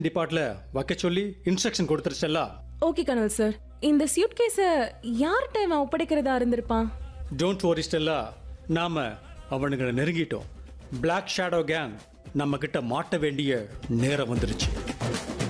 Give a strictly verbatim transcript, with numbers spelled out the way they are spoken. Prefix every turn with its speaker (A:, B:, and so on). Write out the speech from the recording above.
A: டிபார்ட்ல வைக்க சொல்லி instruction கொடுத்துருச்சல்ல.
B: Okay கனல் sir. இந்த சூட் கேஸ யார்கிட்ட இவன் ஒப்படைக்கிறதா இருந்திருப்பான்?
A: டோன்ட் வரி ஸ்டெல்லா, நாம அவனுங்களை நெருங்கிட்டோம். பிளாக் ஷேடோ கேங் நம்ம கிட்ட மாட்ட வேண்டிய நேரம் வந்துருச்சு.